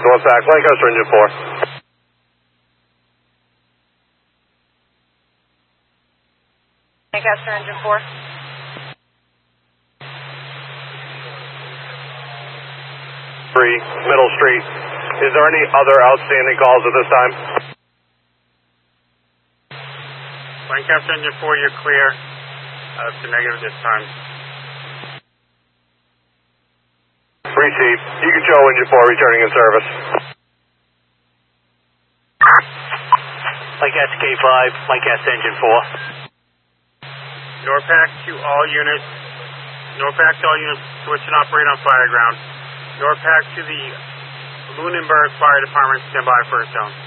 Norpac, Lancaster Engine 4. Lancaster Engine 4. 3, Middle Street. Is there any other outstanding calls at this time? Lancaster Engine 4, you're clear. It's a negative this time. Received. You can show Engine 4 returning in service. Lancaster K5, Lancaster Engine 4. Norpac to all units. Norpac to all units, switch and operate on fire ground. Norpac to the Lunenburg Fire Department, stand by for a zone.